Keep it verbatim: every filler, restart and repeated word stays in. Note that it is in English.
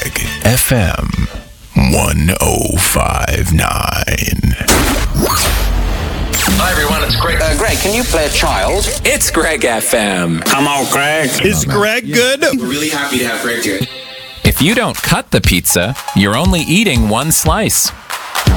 Greg F M one oh five point nine. Hi everyone, it's Greg. Uh, Greg, can you play a child? It's Greg F M. Come on, Greg. Is Greg good? We're really happy to have Greg here. If you don't cut the pizza, you're only eating one slice.